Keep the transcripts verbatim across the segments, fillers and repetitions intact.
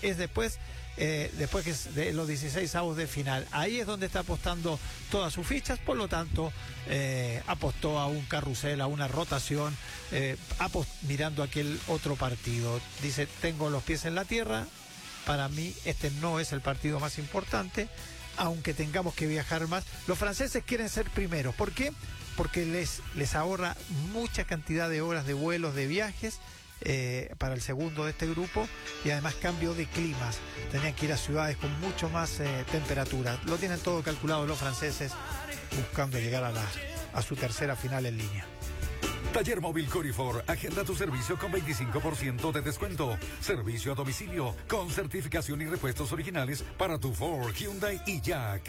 es después, eh, después que es de los dieciséis avos de final. Ahí es donde está apostando todas sus fichas, por lo tanto, eh, apostó a un carrusel, a una rotación, eh, apost- mirando aquel otro partido. Dice, tengo los pies en la tierra, para mí este no es el partido más importante, aunque tengamos que viajar más. Los franceses quieren ser primeros. ¿Por qué? Porque les, les ahorra mucha cantidad de horas de vuelos, de viajes, eh, para el segundo de este grupo, y además cambio de climas. Tenían que ir a ciudades con mucho más eh, temperatura. Lo tienen todo calculado los franceses, buscando llegar a, la, a su tercera final en línea. Taller Móvil Corifor, agenda tu servicio con veinticinco por ciento de descuento. Servicio a domicilio con certificación y repuestos originales para tu Ford, Hyundai y Jack.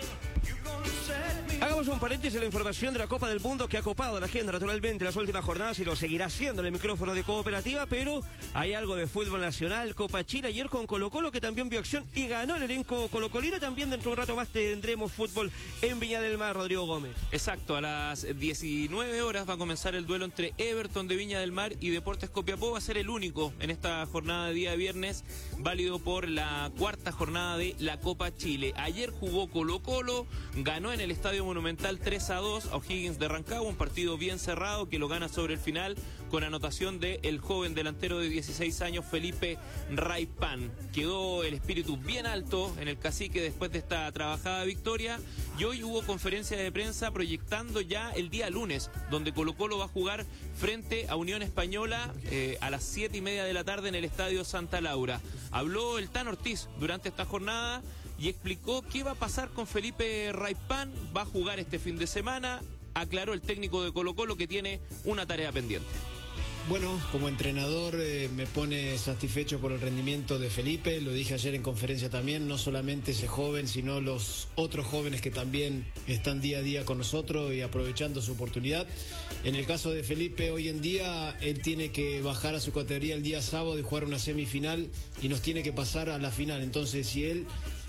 Hagamos un paréntesis en la información de la Copa del Mundo, que ha copado la agenda naturalmente las últimas jornadas y lo seguirá haciendo en el micrófono de Cooperativa, pero hay algo de fútbol nacional. Copa Chile ayer con Colo Colo, que también vio acción y ganó el elenco colocolino. También dentro de un rato más tendremos fútbol en Viña del Mar, Rodrigo Gómez. Exacto, a las diecinueve horas va a comenzar el duelo entre Everton de Viña del Mar y Deportes Copiapó. Va a ser el único en esta jornada de día viernes, válido por la cuarta jornada de la Copa Chile. Ayer jugó Colo Colo, ganó en el Estadio Monumental tres a dos a O'Higgins de Rancagua, un partido bien cerrado que lo gana sobre el final con anotación de el joven delantero de dieciséis años Felipe Raipán. Quedó el espíritu bien alto en el Cacique después de esta trabajada victoria, y hoy hubo conferencia de prensa proyectando ya el día lunes, donde Colo Colo va a jugar frente a Unión Española eh, a las siete y media de la tarde en el Estadio Santa Laura. Habló el Tan Ortiz durante esta jornada y explicó qué va a pasar con Felipe Raipán. Va a jugar este fin de semana. Aclaró el técnico de Colo Colo que tiene una tarea pendiente. Bueno, como entrenador eh, me pone satisfecho por el rendimiento de Felipe. Lo dije ayer en conferencia también, no solamente ese joven, sino los otros jóvenes que también están día a día con nosotros y aprovechando su oportunidad. En el caso de Felipe, hoy en día él tiene que bajar a su categoría el día sábado y jugar una semifinal, y nos tiene que pasar a la final. Entonces, si él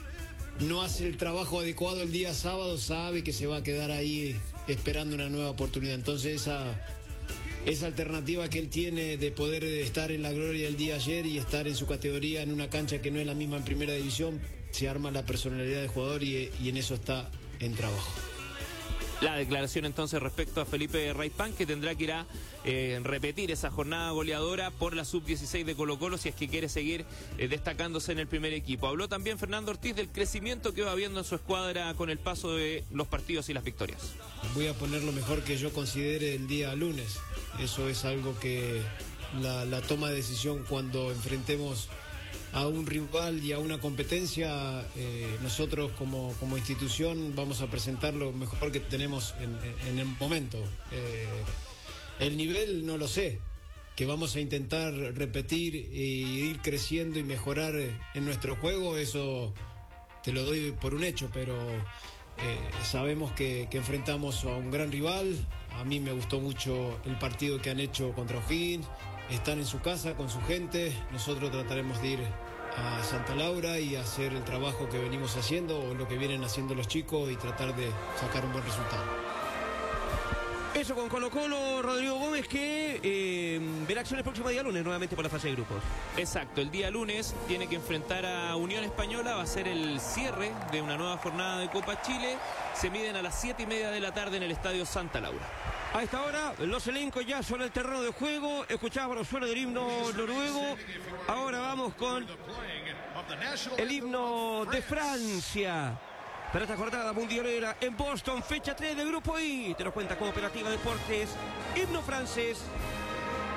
no hace el trabajo adecuado el día sábado, sabe que se va a quedar ahí esperando una nueva oportunidad. Entonces esa, esa alternativa que él tiene de poder estar en la gloria el día ayer y estar en su categoría en una cancha que no es la misma en primera división, se arma la personalidad del jugador, y, y en eso está en trabajo. La declaración entonces respecto a Felipe Raipán, que tendrá que ir a eh, repetir esa jornada goleadora por la sub dieciséis de Colo Colo si es que quiere seguir eh, destacándose en el primer equipo. Habló también Fernando Ortiz del crecimiento que va viendo en su escuadra con el paso de los partidos y las victorias. Voy a poner lo mejor que yo considere el día lunes. Eso es algo que la, la toma de decisión cuando enfrentemos a un rival y a una competencia, eh, nosotros como, como institución vamos a presentar lo mejor que tenemos en, en el momento. Eh, el nivel no lo sé, que vamos a intentar repetir e ir creciendo y mejorar en nuestro juego, eso te lo doy por un hecho, pero eh, sabemos que, que enfrentamos a un gran rival. A mí me gustó mucho el partido que han hecho contra O'Higgins. Están en su casa con su gente. Nosotros trataremos de ir a Santa Laura y hacer el trabajo que venimos haciendo o lo que vienen haciendo los chicos y tratar de sacar un buen resultado. Eso con Colo Colo, Rodrigo Gómez, que eh, verá acción el próximo día lunes nuevamente por la fase de grupos. Exacto, el día lunes tiene que enfrentar a Unión Española, va a ser el cierre de una nueva jornada de Copa Chile. Se miden a las siete y media de la tarde en el Estadio Santa Laura. A esta hora, los elencos ya sobre el terreno de juego. Escuchábamos los suelos del himno noruego. Ahora vamos con el himno de Francia para esta jornada mundialera en Boston, fecha tres del Grupo I. Te lo cuenta Cooperativa Deportes. Himno francés